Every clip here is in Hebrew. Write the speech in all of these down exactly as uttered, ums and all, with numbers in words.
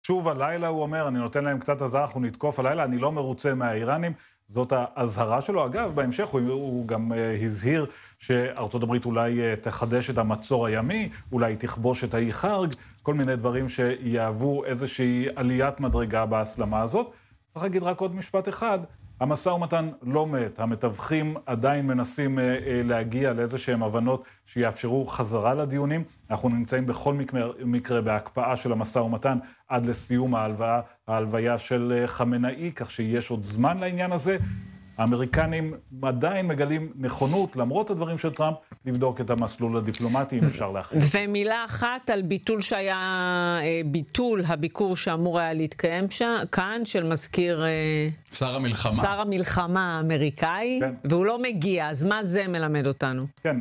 שוב הלילה הוא אומר, אני נותן להם קצת עזרה, אנחנו נתקוף הלילה, אני לא מרוצה מהאיראנים, זאת ההזהרה שלו. אגב, בהמשך הוא, הוא גם uh, הזהיר שארצות הברית אולי uh, תחדש את המצור הימי, אולי תכבוש את האי חרג, כל מיני דברים שיהוו איזושהי עליית מדרגה בהסלמה הזאת. צריך להגיד רק עוד משפט אחד, המשא ומתן לא מת, המתווכים עדיין מנסים uh, uh, להגיע לאיזשהם הבנות שיאפשרו חזרה לדיונים. אנחנו נמצאים בכל מקרה, מקרה בהקפאה של המשא ומתן עד לסיום ההלוויה, ההלוויה של uh, חמינאי, כך שיש עוד זמן לעניין הזה. האמריקנים עדיין מגלים נכונות, למרות הדברים של טראמפ, לבדוק את המסלול הדיפלומטי, אם אפשר להכריע. ומילה אחת על ביטול שהיה, ביטול הביקור שאמור היה להתקיים שם, כאן, של מזכיר... שר המלחמה. שר המלחמה האמריקאי, כן. והוא לא מגיע, אז מה זה מלמד אותנו? כן.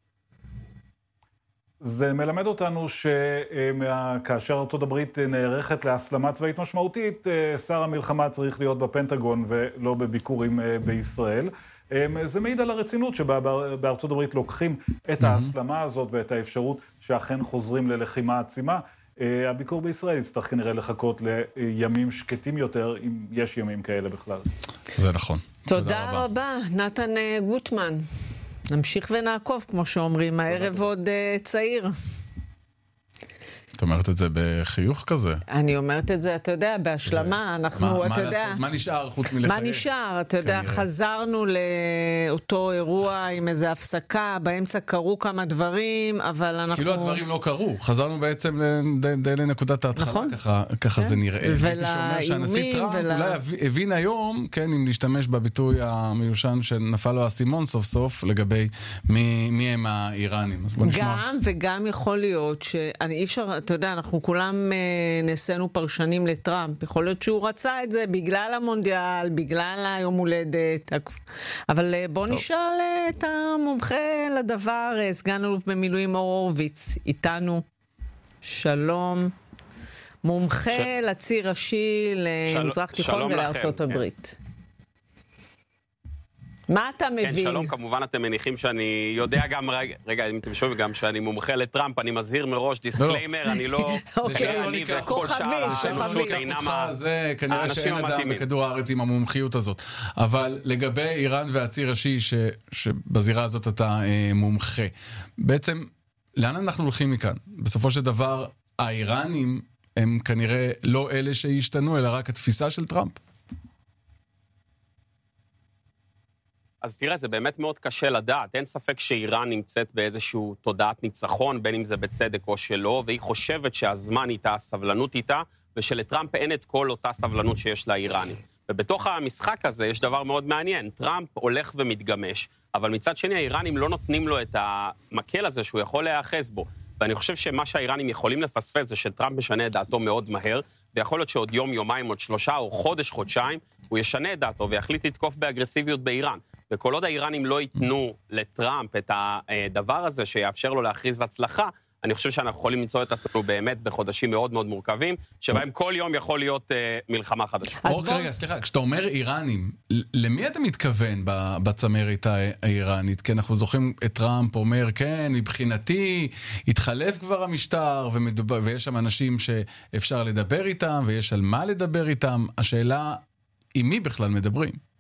זה מלמד אותנו שכאשר ארצות הברית נערכת להסלמה צבאית משמעותית, שר המלחמה צריך להיות בפנטגון ולא בביקורים בישראל. זה מעיד על הרצינות שבארצות הברית לוקחים את ההסלמה הזאת ואת האפשרות שאכן חוזרים ללחימה עצימה. הביקור בישראל יצטרך כנראה לחכות לימים שקטים יותר, אם יש ימים כאלה בכלל. זה נכון. תודה רבה, נתן גוטמן. נמשיך ונעקוב, כמו שאומרים, הערב עוד uh, צעיר. את אומרת את זה בחיוך כזה? אני אומרת את זה, אתה יודע, בהשלמה, אנחנו, מה, אתה מה יודע... לעשות? מה נשאר חוץ מלחייך? מה נשאר? אתה יודע, חזרנו לאותו אירוע עם איזו הפסקה, באמצע קרו כמה דברים, אבל אנחנו... כאילו הדברים לא קרו, חזרנו בעצם די לנקודת ההתחלה, נכון. ככה, ככה כן. זה נראה. ולאיומים, שהנשיא טראמפ ול... אולי הבין היום, כן, אם להשתמש בביטוי המיושן שנפל לו הסימון סוף סוף, לגבי מי, מי הם האיראנים. אז בוא נשמע. גם וגם יכול להיות שאני אי אפשר... אתה יודע, אנחנו כולם אה, נעשינו פרשנים לטראמפ. יכול להיות שהוא רצה את זה בגלל המונדיאל, בגלל היום הולדת. אבל אה, בוא טוב. נשאל אה, את המומחה לדבר, אה, סגן אלוף במילואים אור הורוביץ, איתנו. שלום. מומחה ש... לציר ראשי למזרח תיכון ולארצות הברית. כן. מה אתה מבין? כן, שלום, כמובן אתם מניחים שאני יודע גם, רגע, רגע, אם אתם שומעים גם שאני מומחה לטראמפ, אני מזהיר מראש, דיסקליימר, אני לא... אוקיי, אני וכל שאר האנושות אינם האנשים זה כנראה שאין אדם בכדור הארץ עם המומחיות הזאת. אבל לגבי איראן והציר ראשי, שבזירה הזאת אתה מומחה, בעצם, לאן אנחנו הולכים מכאן? בסופו של דבר, האיראנים הם כנראה לא אלה שהשתנו, אלא רק התפיסה של טראמפ. אז תראה, זה באמת מאוד קשה לדעת. אין ספק שאיראן נמצאת באיזשהו תודעת ניצחון, בין אם זה בצדק או שלא, והיא חושבת שהזמן איתה, הסבלנות איתה, ושלטראמפ אין את כל אותה סבלנות שיש לאיראנים. ובתוך המשחק הזה יש דבר מאוד מעניין. טראמפ הולך ומתגמש, אבל מצד שני האיראנים לא נותנים לו את המקל הזה שהוא יכול להיאחז בו. ואני חושב שמה שהאיראנים יכולים לפספס זה שטראמפ משנה את דעתו מאוד מהר, ויכול להיות שעוד יום, יומיים, עוד שלושה או חודש, חודשיים, הוא ישנה את דעתו ויחליט לתקוף באגרסיביות באיראן. וכל עוד האיראנים לא ייתנו לטראמפ את הדבר הזה שיאפשר לו להכריז הצלחה, אני חושב שאנחנו יכולים למצוא את עצמנו באמת בחודשים מאוד מאוד מורכבים, שבהם כל יום יכול להיות מלחמה חדשה. אור, רגע, סליחה, כשאתה אומר איראנים, למי אתה מתכוון בצמרת האיראנית? כי אנחנו זוכרים את טראמפ אומר, כן, מבחינתי, התחלף כבר המשטר, ויש שם אנשים שאפשר לדבר איתם, ויש על מה לדבר איתם. השאלה, עם מי בכלל מדברים?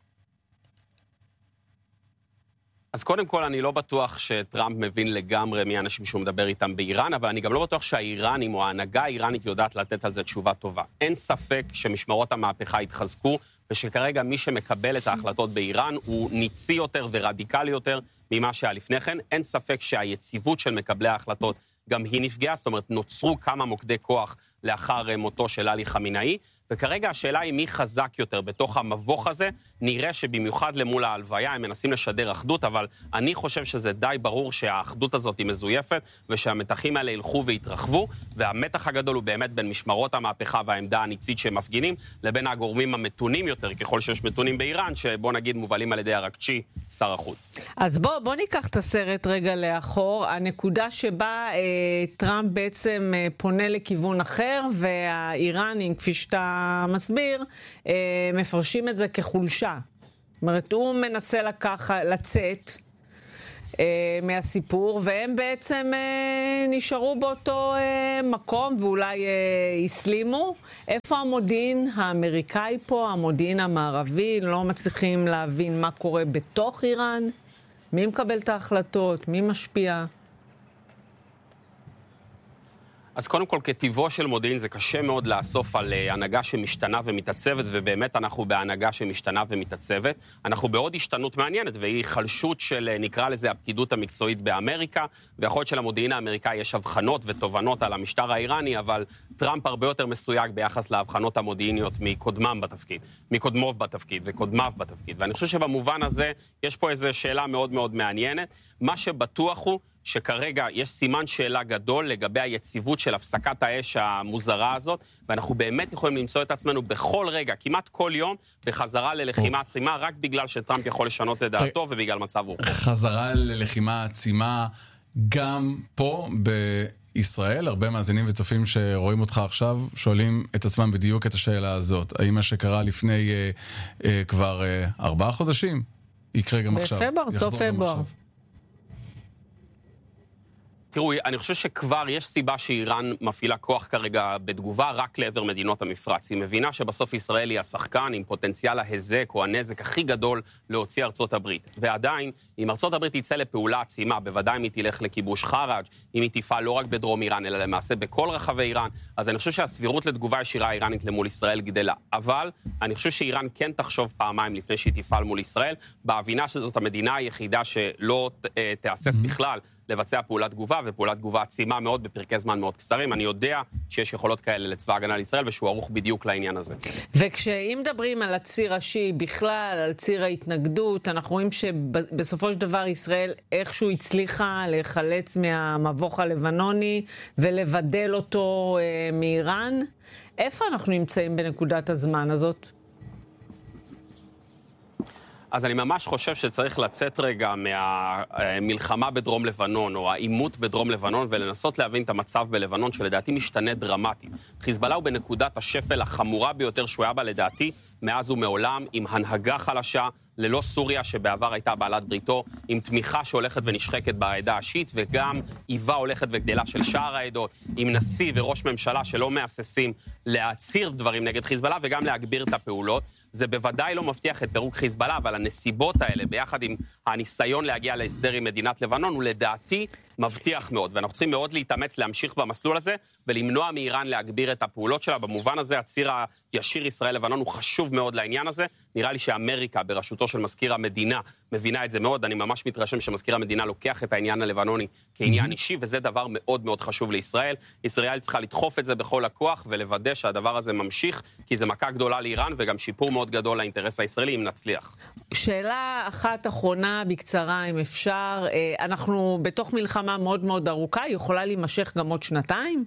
אז קודם כל, אני לא בטוח שטראמפ מבין לגמרי מי האנשים שהוא מדבר איתם באיראן, אבל אני גם לא בטוח שהאיראנים או ההנהגה האיראנית יודעת לתת על זה תשובה טובה. אין ספק שמשמרות המהפכה התחזקו, ושכרגע מי שמקבל את ההחלטות באיראן הוא ניצי יותר ורדיקלי יותר ממה שהיה לפני כן. אין ספק שהיציבות של מקבלי ההחלטות גם היא נפגעה, זאת אומרת, נוצרו כמה מוקדי כוח לאחר מותו של עלי חמינאי, וכרגע השאלה היא מי חזק יותר בתוך המבוך הזה. נראה שבמיוחד למול ההלוויה הם מנסים לשדר אחדות, אבל אני חושב שזה די ברור שהאחדות הזאת היא מזויפת, ושהמתחים האלה ילכו והתרחבו, והמתח הגדול הוא באמת בין משמרות המהפכה והעמדה הניצית שהם מפגינים, לבין הגורמים המתונים יותר, ככל שיש מתונים באיראן, שבוא נגיד מובלים על ידי הרגצ'י, שר החוץ. אז בוא, בוא ניקח את הסרט רגע לאחור, הנקודה שבה אה, טראמפ בעצם אה, פונה לכיוון אחר, והאיראנים, כפי שאתה מסביר, אה, מפרשים את זה כחולשה. זאת אומרת, הוא מנסה לקח, לצאת, אה, מהסיפור, והם בעצם אה, נשארו באותו אה, מקום ואולי אה, הסלימו. איפה המודיעין האמריקאי פה, המודיעין המערבי? לא מצליחים להבין מה קורה בתוך איראן? מי מקבל את ההחלטות? מי משפיע? אז קודם כל, כטיבו של מודיעין, זה קשה מאוד לאסוף על uh, הנהגה שמשתנה ומתעצבת, ובאמת אנחנו בהנהגה שמשתנה ומתעצבת. אנחנו בעוד השתנות מעניינת, והיא חלשות של, uh, נקרא לזה, הפקידות המקצועית באמריקה, ויכול להיות שלמודיעין האמריקאי יש הבחנות ותובנות על המשטר האיראני, אבל טראמפ הרבה יותר מסויג ביחס להבחנות המודיעיניות מקודמם בתפקיד, מקודמוב בתפקיד וקודמיו בתפקיד. ואני חושב שבמובן הזה יש פה איזו שאלה מאוד מאוד מעניינת. מה שבטוח הוא שכרגע יש סימן שאלה גדול לגבי היציבות של הפסקת האש המוזרה הזאת, ואנחנו באמת יכולים למצוא את עצמנו בכל רגע, כמעט כל יום, בחזרה ללחימה עצימה, רק בגלל שטראמפ יכול לשנות את דעתו ובגלל מצב רוחו. חזרה ללחימה עצימה גם פה בישראל, הרבה מאזינים וצופים שרואים אותך עכשיו, שואלים את עצמם בדיוק את השאלה הזאת. האם מה שקרה לפני אה, אה, כבר אה, ארבעה חודשים יקרה גם עכשיו? בפברואר, סוף פברואר. תראו, אני חושב שכבר יש סיבה שאיראן מפעילה כוח כרגע בתגובה רק לעבר מדינות המפרץ. היא מבינה שבסוף ישראל היא השחקן עם פוטנציאל ההזק או הנזק הכי גדול להוציא ארצות הברית. ועדיין, אם ארצות הברית תצא לפעולה עצימה, בוודאי אם היא תלך לכיבוש חראג', אם היא תפעל לא רק בדרום איראן, אלא למעשה בכל רחבי איראן, אז אני חושב שהסבירות לתגובה ישירה האיראנית למול ישראל גדלה. אבל אני חושב שאיראן כן תחשוב פעמיים לפני שהיא תפעל מול ישראל, בהבינה שזאת המדינה היחידה שלא תאסס בכלל לבצע פעולת תגובה, ופעולת תגובה עצימה מאוד בפרקי זמן מאוד קצרים. אני יודע שיש יכולות כאלה לצבא ההגנה לישראל, ושהוא ערוך בדיוק לעניין הזה. וכשאם מדברים על הציר השיעי בכלל, על ציר ההתנגדות, אנחנו רואים שבסופו של דבר ישראל איכשהו הצליחה להיחלץ מהמבוך הלבנוני, ולבדל אותו אה, מאיראן. איפה אנחנו נמצאים בנקודת הזמן הזאת? אז אני ממש חושב שצריך לצאת רגע מהמלחמה בדרום לבנון, או העימות בדרום לבנון, ולנסות להבין את המצב בלבנון, שלדעתי משתנה דרמטי. חיזבאללה הוא בנקודת השפל החמורה ביותר שהוא היה בה, לדעתי, מאז ומעולם, עם הנהגה חלשה, ללא סוריה שבעבר הייתה בעלת בריתו, עם תמיכה שהולכת ונשחקת בעדה השיעית, וגם איבה הולכת וגדלה של שאר העדות, עם נשיא וראש ממשלה שלא מאססים להצהיר דברים נגד חיזבאללה, וגם להגביר את הפעולות. זה בוודאי לא מבטיח את פירוק חיזבאללה, אבל הנסיבות האלה, ביחד עם הניסיון להגיע להסדר עם מדינת לבנון, הוא לדעתי מבטיח מאוד, ואנחנו צריכים מאוד להתאמץ להמשיך במסלול הזה, ולמנוע מאיראן להגביר את הפעולות שלה. במובן הזה, הציר הישיר ישראל-לבנון הוא חשוב מאוד לעניין הזה. נראה לי שאמריקה, בראשותו של מזכיר המדינה, מבינה את זה מאוד. אני ממש מתרשם שמזכיר המדינה לוקח את העניין הלבנוני כעניין אישי, וזה דבר מאוד מאוד חשוב לישראל. ישראל צריכה לדחוף את זה בכל הכוח, ולוודא שהדבר הזה ממשיך, כי זה מכה גדולה לאיראן, וגם שיפור מאוד גדול לאינטרס הישראלי, אם נצליח. שאלה אחת אחרונה בקצרה, אם אפשר. אנחנו בתוך מלחמה מאוד מאוד ארוכה, היא יכולה להימשך גם עוד שנתיים?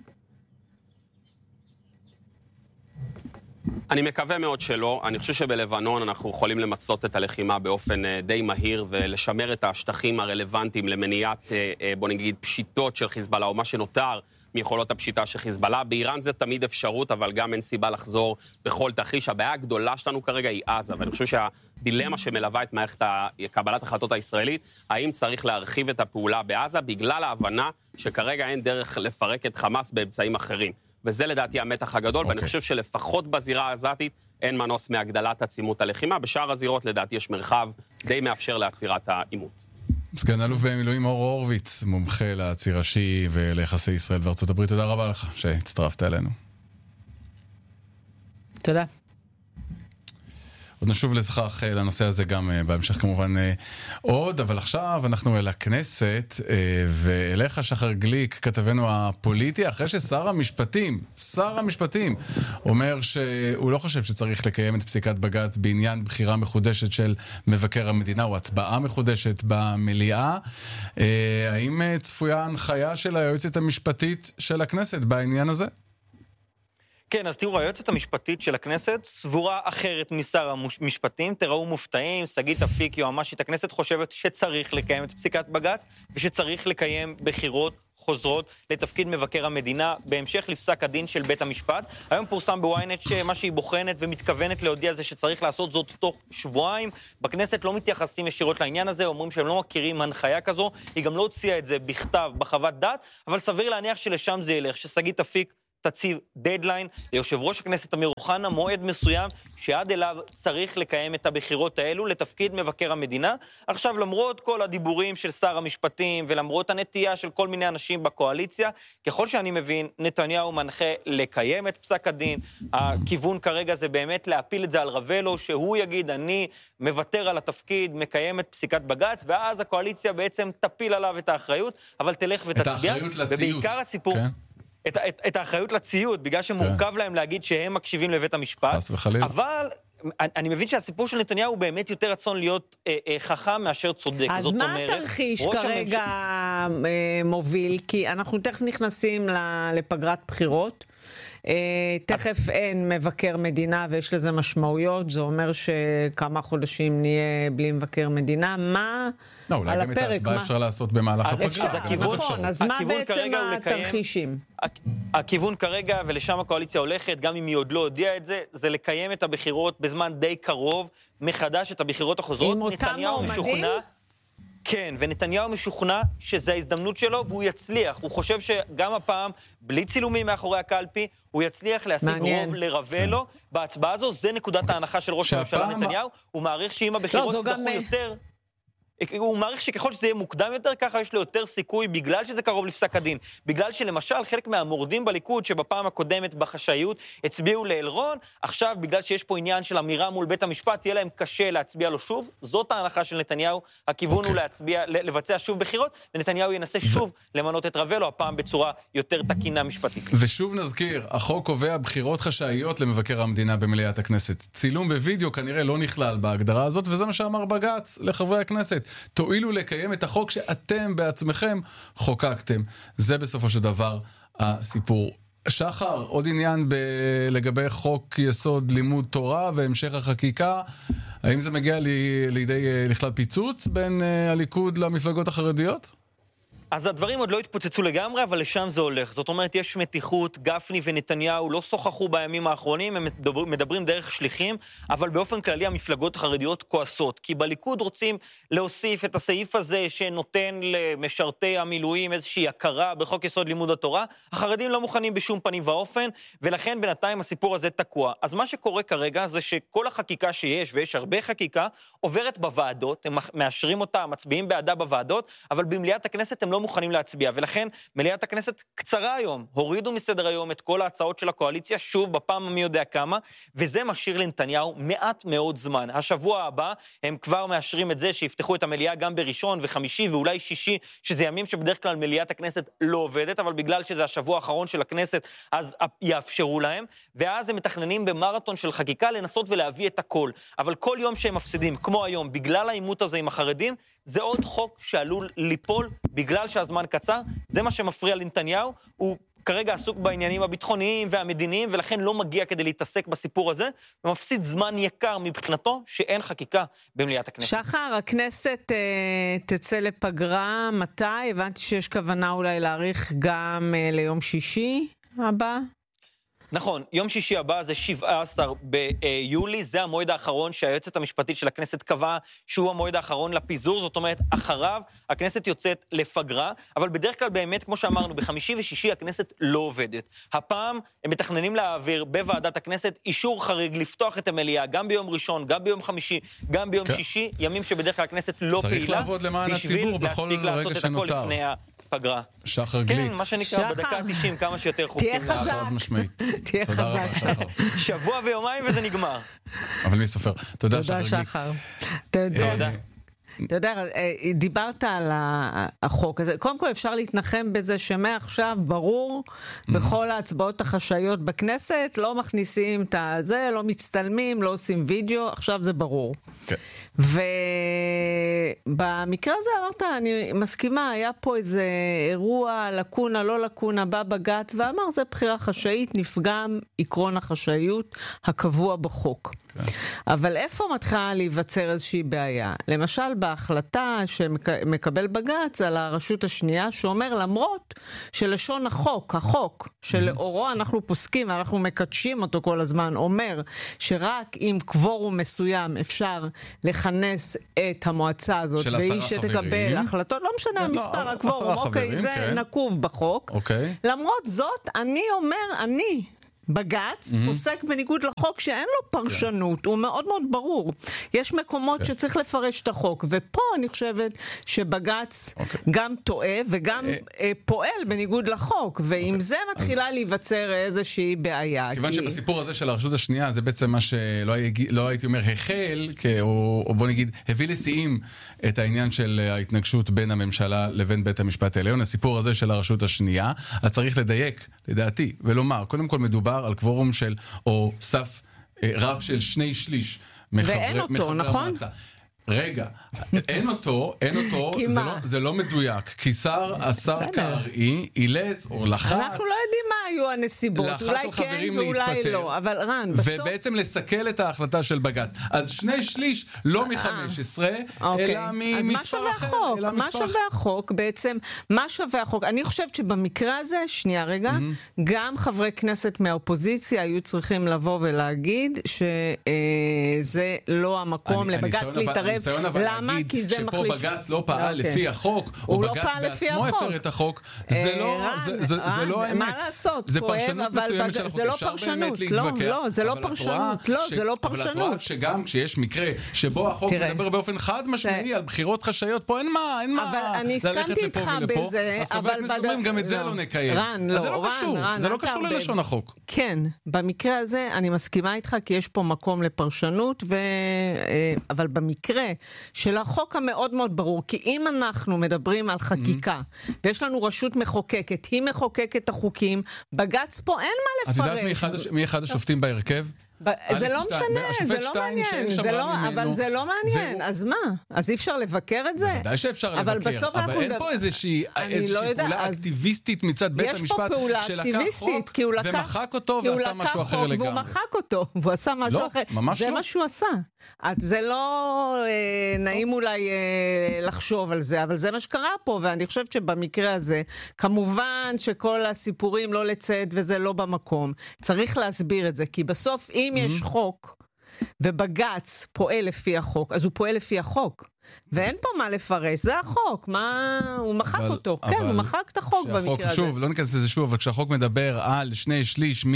אני מקווה מאוד שלא. אני חושב שבלבנון אנחנו יכולים למצות את הלחימה באופן די מהיר, ולשמר את השטחים הרלוונטיים למניעת, בוא נגיד, פשיטות של חיזבאללה, או מה שנותר מיכולות הפשיטה של חיזבאללה. באיראן זה תמיד אפשרות, אבל גם אין סיבה לחזור בכל תרחיש. הבעיה הגדולה שלנו כרגע היא עזה, ואני חושב שהדילמה שמלווה את מערכת קבלת החלטות הישראלית, האם צריך להרחיב את הפעולה בעזה, בגלל ההבנה שכרגע אין דרך לפרק את חמאס באמצעים אחרים. וזה לדעתי המתח הגדול, okay. ואני חושב שלפחות בזירה העזתית אין מנוס מהגדלת עצימות הלחימה. בשאר הזירות לדעתי יש מרחב די מאפשר לעצירת העימות. סגן אלוף במילואים אור הורוביץ, מומחה לציר השיעי וליחסי ישראל וארצות הברית. תודה רבה לך שהצטרפת אלינו. תודה. עוד נשוב לשכח לנושא הזה גם בהמשך כמובן עוד, אבל עכשיו אנחנו אל הכנסת, ואליך שחר גליק, כתבנו הפוליטי, אחרי ששר המשפטים, שר המשפטים, אומר שהוא לא חושב שצריך לקיים את פסיקת בג"ץ בעניין בחירה מחודשת של מבקר המדינה, או הצבעה מחודשת במליאה. האם צפויה הנחיה של היועצת המשפטית של הכנסת בעניין הזה? כן, אז תראו, היועצת המשפטית של הכנסת סבורה אחרת משר המשפטים. תראו מופתעים, שגית אפיק, יועמ"שית הכנסת, חושבת שצריך לקיים את פסיקת בג"ץ, ושצריך לקיים בחירות חוזרות לתפקיד מבקר המדינה, בהמשך לפסק הדין של בית המשפט. היום פורסם בוויינט שמה שהיא בוחנת ומתכוונת להודיע זה שצריך לעשות זאת תוך שבועיים. בכנסת לא מתייחסים ישירות לעניין הזה, אומרים שהם לא מכירים הנחיה כזו, היא גם לא הוציאה את זה בכתב בחוות דעת, אבל סביר להניח שלשם זה ילך, ששגית אפיק תציב דדליין ליושב ראש הכנסת אמיר אוחנה, מועד מסוים שעד אליו צריך לקיים את הבחירות האלו לתפקיד מבקר המדינה. עכשיו, למרות כל הדיבורים של שר המשפטים ולמרות הנטייה של כל מיני אנשים בקואליציה, ככל שאני מבין, נתניהו מנחה לקיים את פסק הדין. הכיוון כרגע זה באמת להפיל את זה על רבלו, שהוא יגיד, אני מוותר על התפקיד, מקיים את פסיקת בג"ץ, ואז הקואליציה בעצם תפיל עליו את האחריות, אבל תלך ותצביע. את האחריות לציות. ובעיקר הציבור... כן. את, את, את האחריות לציוד, בגלל שמורכב כן. להם להגיד שהם מקשיבים לבית המשפט. חס וחלילה. אבל אני, אני מבין שהסיפור של נתניהו הוא באמת יותר רצון להיות אה, אה, חכם מאשר צודק. אז זאת מה אומרת, התרחיש כרגע המש... אה, מוביל? כי אנחנו תכף נכנסים לפגרת בחירות. אה, תכף את... אין מבקר מדינה ויש לזה משמעויות. זה אומר שכמה חודשים נהיה בלי מבקר מדינה. מה... לא, אולי גם את ההצבעה אפשר לעשות במהלך הפגרה. נכון, אז מה בעצם התרחישים? הכיוון כרגע, ולשם הקואליציה הולכת, גם אם היא עוד לא הודיעה את זה, זה לקיים את הבחירות בזמן די קרוב, מחדש את הבחירות החוזרות. עם אותם מועמדים? כן, ונתניהו משוכנע שזו ההזדמנות שלו, והוא יצליח. הוא חושב שגם הפעם, בלי צילומים מאחורי הקלפי, הוא יצליח להשיג רוב לרבלו. בהצבעה הזו, זה נקודת ההנחה של ראש הממשלה נתניהו. הוא מעריך שאם הבחירות ידחו יותר... הוא מעריך שככל שזה יהיה מוקדם יותר, ככה יש לו יותר סיכוי, בגלל שזה קרוב לפסק הדין. בגלל שלמשל, חלק מהמורדים בליכוד, שבפעם הקודמת בחשאיות הצביעו לאלרון, עכשיו, בגלל שיש פה עניין של אמירה מול בית המשפט, יהיה להם קשה להצביע לו שוב. זאת ההנחה של נתניהו. הכיוון okay. הוא להצביע, לבצע שוב בחירות, ונתניהו ינסה שוב ו... למנות את רבלו, הפעם בצורה יותר תקינה משפטית. ושוב נזכיר, החוק קובע בחירות חשאיות למבקר המדינה במליאת הכנסת. צילום בווידאו כנראה לא נכלל בהגדרה הזאת, וזה מה שאמר בג"ץ לחברי הכנסת. תועילו לקיים את החוק שאתם בעצמכם חוקקתם. זה בסופו של דבר הסיפור. שחר, עוד עניין ב... לגבי חוק יסוד לימוד תורה והמשך החקיקה. האם זה מגיע לי... לידי לכלל פיצוץ בין הליכוד למפלגות החרדיות? אז הדברים עוד לא התפוצצו לגמרי, אבל לשם זה הולך. זאת אומרת, יש מתיחות, גפני ונתניהו לא שוחחו בימים האחרונים, הם מדברים, מדברים דרך שליחים, אבל באופן כללי המפלגות החרדיות כועסות, כי בליכוד רוצים להוסיף את הסעיף הזה שנותן למשרתי המילואים איזושהי הכרה בחוק יסוד לימוד התורה. החרדים לא מוכנים בשום פנים ואופן, ולכן בינתיים הסיפור הזה תקוע. אז מה שקורה כרגע זה שכל החקיקה שיש, ויש הרבה חקיקה, עוברת בוועדות, הם מאשרים אותה, מצביעים בעדה בוועדות, אבל במליאת הכנסת הם לא מוכנים להצביע, ולכן מליאת הכנסת קצרה היום, הורידו מסדר היום את כל ההצעות של הקואליציה, שוב בפעם מי יודע כמה, וזה משאיר לנתניהו מעט מאוד זמן. השבוע הבא הם כבר מאשרים את זה שיפתחו את המליאה גם בראשון וחמישי ואולי שישי, שזה ימים שבדרך כלל מליאת הכנסת לא עובדת, אבל בגלל שזה השבוע האחרון של הכנסת, אז יאפשרו להם, ואז הם מתכננים במרתון של חקיקה לנסות ולהביא את הכל. אבל כל יום שהם מפסידים, כמו היום, בגלל העימות הזה עם החרדים, זה עוד חוק שעלול ליפול בגלל שהזמן קצר. זה מה שמפריע לנתניהו. הוא כרגע עסוק בעניינים הביטחוניים והמדיניים, ולכן לא מגיע כדי להתעסק בסיפור הזה, ומפסיד זמן יקר מבחינתו שאין חקיקה במליאת הכנסת. שחר, הכנסת אה, תצא לפגרה. מתי? הבנתי שיש כוונה אולי להאריך גם אה, ליום שישי הבא. נכון, יום שישי הבא זה שבעה עשר ביולי, זה המועד האחרון שהיועצת המשפטית של הכנסת קבעה שהוא המועד האחרון לפיזור, זאת אומרת, אחריו הכנסת יוצאת לפגרה, אבל בדרך כלל באמת, כמו שאמרנו, בחמישי ושישי הכנסת לא עובדת. הפעם הם מתכננים להעביר בוועדת הכנסת אישור חריג לפתוח את המליאה, גם ביום ראשון, גם ביום חמישי, גם ביום כן. שישי, ימים שבדרך כלל הכנסת לא צריך פעילה. צריך לעבוד למען הציבור בכל רגע שנותר. לפני הפגרה. שחר גליק. כן, מה שנקרא בדקה תשעים, כמה שיותר חוקים. תהיה חזק. תהיה חזק. שבוע ויומיים וזה נגמר. אבל מי סופר. תודה, תודה שחר. תודה. אתה יודע, דיברת על החוק הזה. קודם כל אפשר להתנחם בזה שמעכשיו ברור, בכל ההצבעות החשאיות בכנסת, לא מכניסים את זה, לא מצטלמים, לא עושים וידאו, עכשיו זה ברור. כן. ובמקרה הזה אמרת, אני מסכימה, היה פה איזה אירוע, לקונה, לא לקונה, בא בג"ץ, ואמר, זה בחירה חשאית, נפגם עקרון החשאיות הקבוע בחוק. כן. אבל איפה מתחילה להיווצר איזושהי בעיה? למשל, בהחלטה שמקבל בג"ץ על הרשות השנייה, שאומר למרות שלשון החוק, החוק שלאורו אנחנו פוסקים ואנחנו מקדשים אותו כל הזמן, אומר שרק עם קוורום מסוים אפשר לכנס את המועצה הזאת, והיא שתקבל החלטות, לא משנה מספר הקוורום, אוקיי, זה נקוב בחוק. למרות זאת, אני אומר, אני בג"ץ mm-hmm. פוסק בניגוד לחוק שאין לו פרשנות, okay. הוא מאוד מאוד ברור. יש מקומות okay. שצריך לפרש את החוק, ופה אני חושבת שבג"ץ okay. גם טועה וגם uh, פועל בניגוד לחוק, ועם okay. זה מתחילה אז... להיווצר איזושהי בעיה. כיוון כי... שבסיפור הזה של הרשות השנייה, זה בעצם מה שלא הייתי, לא הייתי אומר החל, או, או בוא נגיד, הביא לשיאים את העניין של ההתנגשות בין הממשלה לבין בית המשפט העליון. הסיפור הזה של הרשות השנייה, אז צריך לדייק, לדעתי, ולומר, קודם כל מדובר על קוורום של, או סף רב של שני שליש מחברי, ואין אותו, מחברי נכון? המועצה. רגע, אין אותו, אין אותו, זה לא, זה לא מדויק, כי שר, השר קרעי, אילץ או לחץ. אנחנו לא יודעים מה היו הנסיבות, אולי כן ואולי לא, אבל רן, בסוף... ובעצם לסכל את ההחלטה של בג"ץ. אז שני שליש, לא מ-חמש עשרה, אלא ממספר אחר. אז מה שווה החוק בעצם? מה שווה החוק? אני חושבת שבמקרה הזה, שנייה רגע, גם חברי כנסת מהאופוזיציה היו צריכים לבוא ולהגיד שזה לא המקום לבג"ץ להתערב. למה? כי זה מחליש. שפה בג"ץ לא פעל לפי החוק, או בג"ץ בעצמו הפר את החוק. זה לא האמת. מה לעשות? זה פרשנות מסוימת של החוק. אפשר באמת להתווכח. לא, זה לא פרשנות. לא, זה לא פרשנות. אבל את רואה שגם כשיש מקרה שבו החוק מדבר באופן חד משמעי על בחירות חשאיות, פה אין מה, אין מה. אבל אני הסכמתי איתך בזה. אז חברי הכנסת אומרים, גם את זה לא נקיים. רן, לא, זה לא קשור. זה לא קשור ללשון החוק. כן, במקרה הזה אני מסכימה איתך, כי יש פה מקום לפרשנות, אבל במקרה של החוק המאוד מאוד ברור, כי אם אנחנו מדברים על חקיקה, ויש לנו רשות מחוקקת, היא מחוקקת את החוקים, בג"ץ פה אין מה לפרש. את יודעת מי אחד השופטים בהרכב? זה לא משנה, זה לא מעניין, אבל זה לא מעניין, אז מה? אז אי אפשר לבקר את זה? בוודאי שאפשר לבקר, אבל אין פה איזושהי פעולה אקטיביסטית מצד בית המשפט שלקח חוק ומחק אותו ועשה משהו אחר לגמרי. והוא מחק אותו, והוא עשה משהו אחר. זה מה שהוא עשה. זה לא נעים אולי לחשוב על זה, אבל זה מה שקרה פה, ואני חושבת שבמקרה הזה, כמובן שכל הסיפורים לא לצאת וזה לא במקום. צריך להסביר את זה, כי בסוף אם יש חוק, ובג"ץ פועל לפי החוק, אז הוא פועל לפי החוק. ואין פה מה לפרש, זה החוק, מה... הוא מחק אבל, אותו, אבל כן, הוא מחק את החוק במקרה הזה. שוב, לא ניכנס לזה שוב, אבל כשהחוק מדבר על שני שליש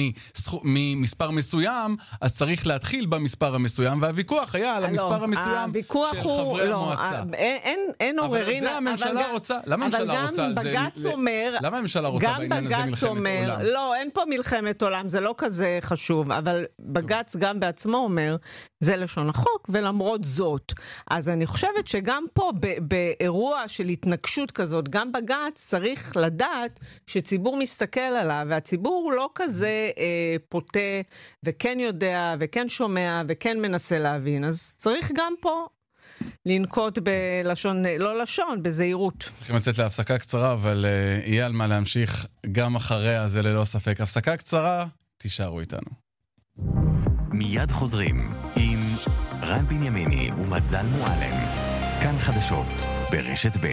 ממספר מסוים, אז צריך להתחיל במספר המסוים, והוויכוח היה על המספר המסוים של חברי המועצה. אין עוררין, אבל זה הממשלה רוצה, למה הממשלה רוצה על זה? למה הממשלה רוצה בעניין הזה מלחמת עולם? לא, אין פה מלחמת עולם, זה לא כזה חשוב, אבל בג"ץ גם בעצמו אומר, זה לשון החוק, ולמרות זאת. אז אני חושבת שגם פה באירוע של התנגשות כזאת, גם בג"ץ צריך לדעת שציבור מסתכל עליו, והציבור הוא לא כזה אה, פוטה, וכן יודע, וכן שומע, וכן מנסה להבין. אז צריך גם פה לנקוט בלשון, לא לשון, בזהירות. צריכים לצאת להפסקה קצרה, אבל אה, יהיה על מה להמשיך גם אחריה, זה ללא ספק. הפסקה קצרה, תישארו איתנו. מיד חוזרים עם רן בנימיני ומזל מועלם. כאן חדשות ברשת ב'.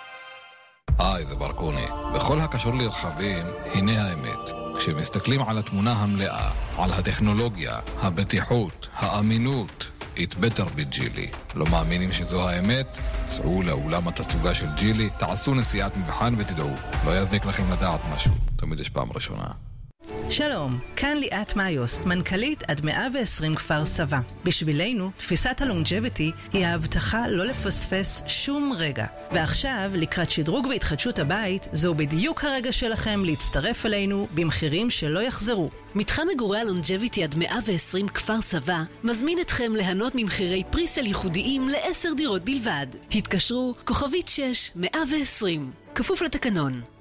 היי, זה ברקוני. בכל הקשור לרכבים, הנה האמת. כשמסתכלים על התמונה המלאה, על הטכנולוגיה, הבטיחות, האמינות, it better be ג'ילי. לא מאמינים שזו האמת? סעו לאולם התצוגה של ג'ילי, תעשו נסיעת מבחן ותדעו. לא יזיק לכם לדעת משהו. תמיד יש פעם ראשונה. שלום, כאן ליאת מאיוסט, מנכ"לית עד מאה ועשרים כפר סבא. בשבילנו, תפיסת הלונג'ביטי היא ההבטחה לא לפספס שום רגע. ועכשיו, לקראת שדרוג והתחדשות הבית, זהו בדיוק הרגע שלכם להצטרף אלינו במחירים שלא יחזרו. מתחם מגורי הלונג'ביטי עד מאה ועשרים כפר סבא מזמין אתכם ליהנות ממחירי פריסל ייחודיים לעשר דירות בלבד. התקשרו כוכבית שש מאה ועשרים, כפוף לתקנון.